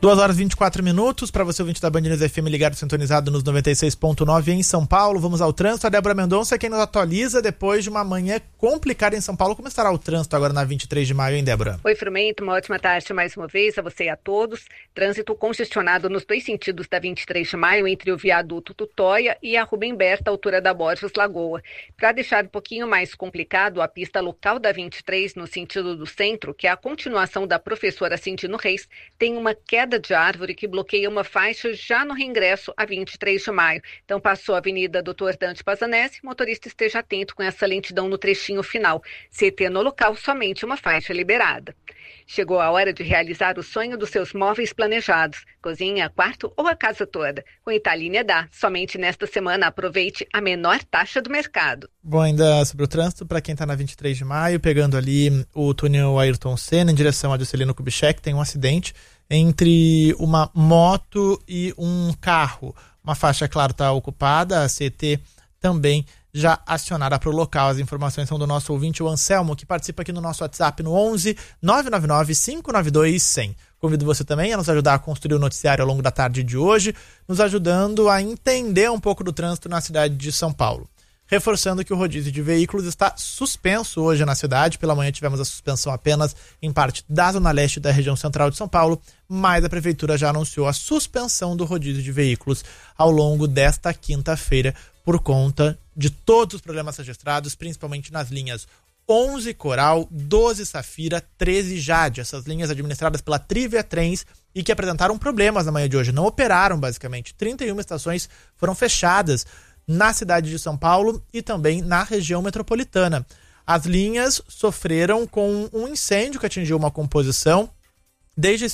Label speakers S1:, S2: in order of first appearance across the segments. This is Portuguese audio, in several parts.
S1: 2h24, para você ouvinte da Band News FM ligado, sintonizado nos 96.9 em São Paulo. Vamos ao trânsito. A Débora Mendonça, quem nos atualiza depois de uma manhã complicada em São Paulo. Como estará o trânsito agora na 23 de maio, hein, Débora?
S2: Oi, Frumento, uma ótima tarde mais uma vez a você e a todos. Trânsito congestionado nos dois sentidos da 23 de maio, entre o viaduto Tutóia e a Rubem Berta, altura da Borges Lagoa. Para deixar um pouquinho mais complicado, a pista local da 23, no sentido do centro, que é a continuação da Professora Cindino Reis, tem uma queda de árvore que bloqueia uma faixa já no reingresso a 23 de maio. Então passou a Avenida Doutor Dante Pazanese, motorista esteja atento com essa lentidão no trechinho final. CT no local, somente uma faixa liberada. Chegou a hora de realizar o sonho dos seus móveis planejados, cozinha, quarto ou a casa toda. Com Italínia dá. Somente nesta semana aproveite a menor taxa do mercado.
S1: Bom, ainda sobre o trânsito, para quem está na 23 de maio, pegando ali o túnel Ayrton Senna em direção a Juscelino Kubitschek, tem um acidente entre uma moto e um carro. Uma faixa, claro, está ocupada, a CT também já acionada para o local. As informações são do nosso ouvinte, o Anselmo, que participa aqui no nosso WhatsApp no 11 999 592 100. Convido você também a nos ajudar a construir o noticiário ao longo da tarde de hoje, nos ajudando a entender um pouco do trânsito na cidade de São Paulo. Reforçando que o rodízio de veículos está suspenso hoje na cidade. Pela manhã tivemos a suspensão apenas em parte da zona leste da região central de São Paulo, mas a prefeitura já anunciou a suspensão do rodízio de veículos ao longo desta quinta-feira por conta de todos os problemas registrados, principalmente nas linhas 11 Coral, 12 Safira, 13 Jade, essas linhas administradas pela Trivia Trens e que apresentaram problemas na manhã de hoje, não operaram basicamente. 31 estações foram fechadas na cidade de São Paulo e também na região metropolitana. As linhas sofreram com um incêndio que atingiu uma composição. Desde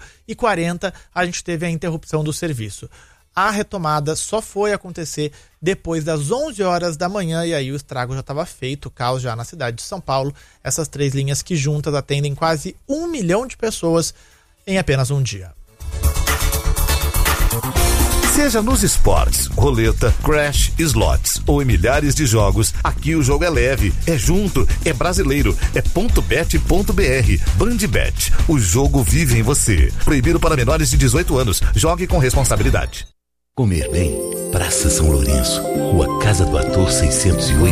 S1: 5h40 a gente teve a interrupção do serviço. A retomada só foi acontecer depois das 11 horas da manhã e aí o estrago já estava feito, o caos já na cidade de São Paulo. Essas três linhas que juntas atendem quase 1 milhão de pessoas em apenas um dia.
S3: Seja nos esportes, roleta, crash, slots ou em milhares de jogos, aqui o jogo é leve, é junto, é brasileiro, é .bet.br. Bandbet, o jogo vive em você. Proibido para menores de 18 anos. Jogue com responsabilidade.
S4: Comer bem, Praça São Lourenço, Rua Casa do Ator 608.